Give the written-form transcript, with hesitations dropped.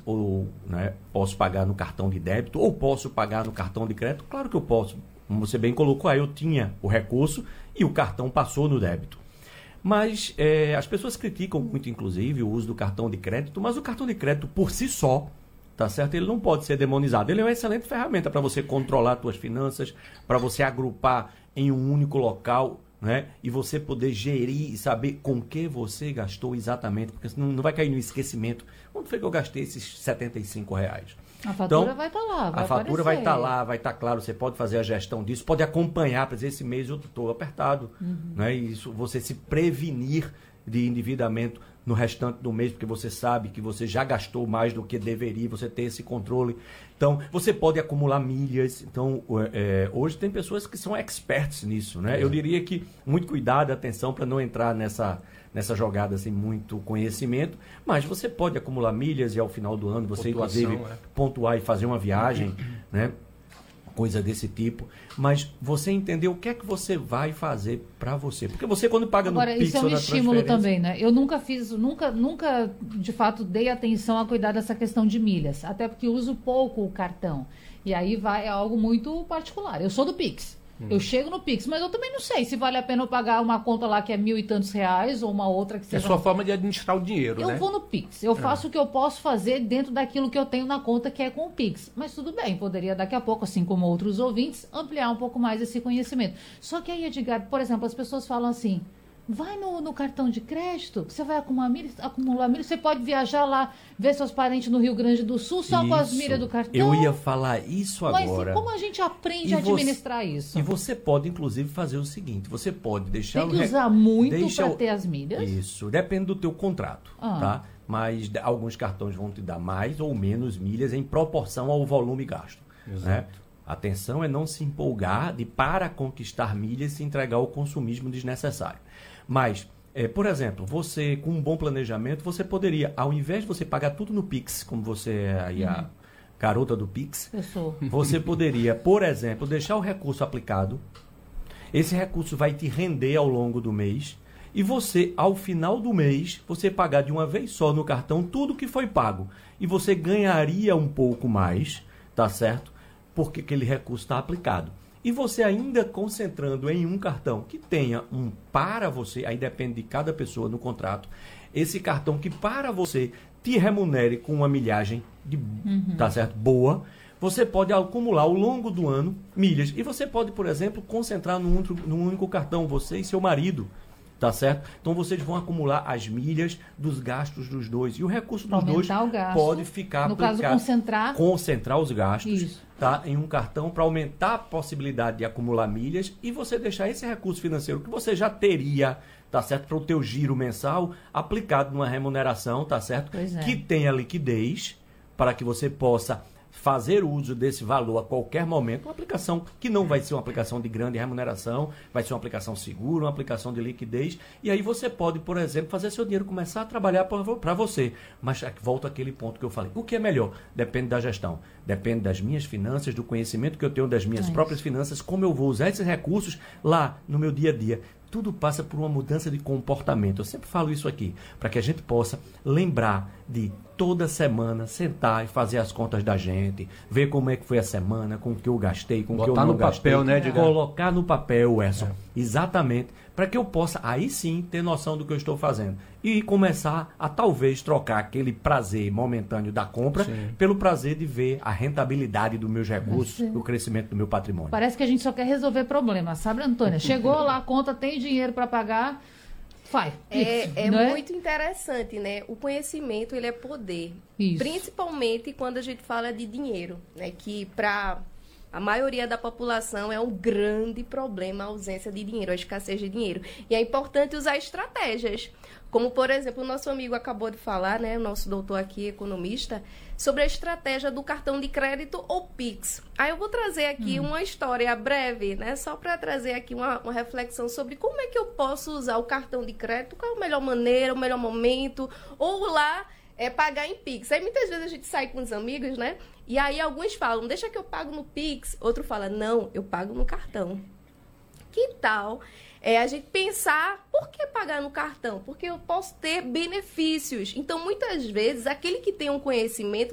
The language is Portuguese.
ou, né, posso pagar no cartão de débito, ou posso pagar no cartão de crédito? Claro que eu posso. Como você bem colocou, aí eu tinha o recurso e o cartão passou no débito. Mas as pessoas criticam muito, inclusive, o uso do cartão de crédito, mas o cartão de crédito por si só, tá certo? Ele não pode ser demonizado. Ele é uma excelente ferramenta para você controlar as suas finanças, para você agrupar em um único local, né? E você poder gerir e saber com que você gastou exatamente, porque senão não vai cair no esquecimento. Onde foi que eu gastei esses R$ 75? A fatura vai estar lá, a fatura vai estar lá, vai estar claro, você pode fazer a gestão disso, pode acompanhar, para dizer, esse mês eu estou apertado, né? E isso, você se prevenir de endividamento no restante do mês, porque você sabe que você já gastou mais do que deveria, você tem esse controle. Então, você pode acumular milhas. Então, hoje tem pessoas que são experts nisso, né? Eu diria que muito cuidado, atenção, para não entrar nessa jogada sem muito conhecimento, mas você pode acumular milhas e ao final do ano você, inclusive, pontuar e fazer uma viagem, né? Coisa desse tipo, mas você entender o que é que você vai fazer para você, porque você quando paga no Pix isso é um estímulo também, né? Eu nunca de fato dei atenção a cuidar dessa questão de milhas, até porque uso pouco o cartão, e aí é algo muito particular. Eu sou do Pix, eu chego no Pix, mas eu também não sei se vale a pena eu pagar uma conta lá que é R$1.000 e tantos, ou uma outra que seja... É a sua forma de administrar o dinheiro, né? Eu vou no Pix, eu faço o que eu posso fazer dentro daquilo que eu tenho na conta, que é com o Pix. Mas tudo bem, poderia daqui a pouco, assim como outros ouvintes, ampliar um pouco mais esse conhecimento. Só que aí, Edgar, por exemplo, as pessoas falam assim... Vai no cartão de crédito, você vai acumular milhas, você pode viajar lá, ver seus parentes no Rio Grande do Sul só com as milhas do cartão. Eu ia falar isso agora. Mas como a gente aprende a administrar isso? E você pode, inclusive, fazer o seguinte, você pode deixar... Tem que usar muito para ter as milhas? Isso, depende do teu contrato, tá? Mas alguns cartões vão te dar mais ou menos milhas em proporção ao volume gasto. Exato. Né? Atenção é não se empolgar de, para conquistar milhas, se entregar ao consumismo desnecessário. Mas, por exemplo, você, com um bom planejamento, você poderia, ao invés de você pagar tudo no Pix, como você é aí a garota do Pix, você poderia, por exemplo, deixar o recurso aplicado. Esse recurso vai te render ao longo do mês. E você, ao final do mês, você pagar de uma vez só no cartão tudo que foi pago. E você ganharia um pouco mais, tá certo? Porque aquele recurso está aplicado. E você ainda concentrando em um cartão que tenha um para você, aí depende de cada pessoa no contrato, esse cartão que para você te remunere com uma milhagem tá certo? Boa, você pode acumular ao longo do ano milhas. E você pode, por exemplo, concentrar num único cartão, você e seu marido. Tá certo? Então vocês vão acumular as milhas dos gastos dos dois. E o recurso dos dois pode ficar aplicado. No caso, concentrar os gastos, tá, em um cartão para aumentar a possibilidade de acumular milhas e você deixar esse recurso financeiro que você já teria, tá certo, para o teu giro mensal aplicado numa remuneração, tá certo? Que tenha liquidez para que você possa fazer uso desse valor a qualquer momento, uma aplicação que não vai ser uma aplicação de grande remuneração, vai ser uma aplicação segura, uma aplicação de liquidez, e aí você pode, por exemplo, fazer seu dinheiro começar a trabalhar para você. Mas volta àquele ponto que eu falei. O que é melhor? Depende da gestão, depende das minhas finanças, do conhecimento que eu tenho das minhas próprias finanças, como eu vou usar esses recursos lá no meu dia a dia. Tudo passa por uma mudança de comportamento. Eu sempre falo isso aqui, para que a gente possa lembrar de toda semana sentar e fazer as contas da gente, ver como é que foi a semana, com o que eu gastei, com o que eu não gastei. Papel, né, Edgar? Colocar no papel, Edson, exatamente, para que eu possa, aí sim, ter noção do que eu estou fazendo. E começar a, talvez, trocar aquele prazer momentâneo da compra pelo prazer de ver a rentabilidade dos meus recursos, o crescimento do meu patrimônio. Parece que a gente só quer resolver problemas, sabe, Antônia? Chegou lá, a conta, tem dinheiro para pagar, faz. É muito interessante, né? O conhecimento, ele é poder. Isso. Principalmente quando a gente fala de dinheiro, né? Que para a maioria da população é um grande problema a ausência de dinheiro, a escassez de dinheiro. E é importante usar estratégias. Como, por exemplo, o nosso amigo acabou de falar, né? O nosso doutor aqui, economista, sobre a estratégia do cartão de crédito ou Pix. Aí eu vou trazer aqui uma história breve, né? Só para trazer aqui uma reflexão sobre como é que eu posso usar o cartão de crédito, qual é a melhor maneira, o melhor momento, ou lá pagar em Pix. Aí muitas vezes a gente sai com os amigos, né? E aí alguns falam, deixa que eu pago no Pix. Outro fala, não, eu pago no cartão. Que tal a gente pensar, por que pagar no cartão? Porque eu posso ter benefícios. Então, muitas vezes, aquele que tem um conhecimento